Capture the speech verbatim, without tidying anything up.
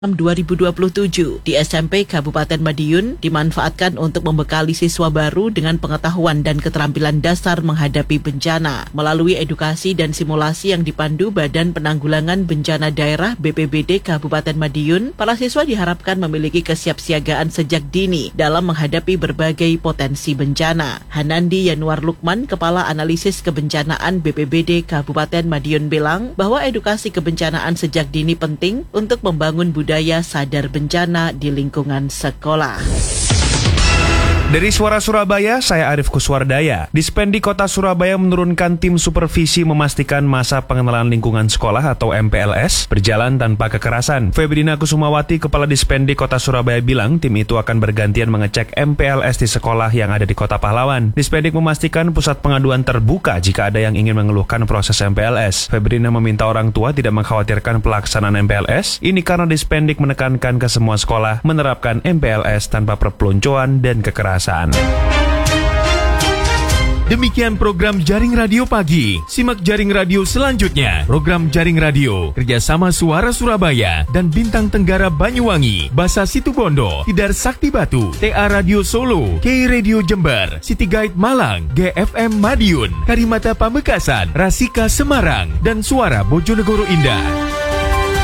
dua ribu dua puluh tujuh di S M P Kabupaten Madiun dimanfaatkan untuk membekali siswa baru dengan pengetahuan dan keterampilan dasar menghadapi bencana. Melalui edukasi dan simulasi yang dipandu Badan Penanggulangan Bencana Daerah B P B D Kabupaten Madiun, para siswa diharapkan memiliki kesiapsiagaan sejak dini dalam menghadapi berbagai potensi bencana. Hanandi Yanuar Lukman, Kepala Analisis Kebencanaan B P B D Kabupaten Madiun bilang bahwa edukasi kebencanaan sejak dini penting untuk membangun budaya budaya sadar bencana di lingkungan sekolah. Dari Suara Surabaya, saya Arif Kuswardaya. Dispendi Kota Surabaya menurunkan tim supervisi memastikan masa pengenalan lingkungan sekolah atau M P L S berjalan tanpa kekerasan. Febrina Kusumawati, Kepala Dispendi Kota Surabaya bilang tim itu akan bergantian mengecek M P L S di sekolah yang ada di Kota Pahlawan. Dispendik memastikan pusat pengaduan terbuka jika ada yang ingin mengeluhkan proses M P L S. Febrina meminta orang tua tidak mengkhawatirkan pelaksanaan M P L S. Ini karena Dispendik menekankan ke semua sekolah menerapkan M P L S tanpa perpeloncoan dan kekerasan. Demikian program Jaring Radio Pagi. Simak Jaring Radio selanjutnya. Program Jaring Radio kerjasama Suara Surabaya dan Bintang Tenggara Banyuwangi, Basa Situbondo, Tidar Sakti Batu, T A Radio Solo, K Radio Jember, City Guide Malang, G F M Madiun, Karimata Pamekasan, Rasika Semarang, dan Suara Bojonegoro Indah.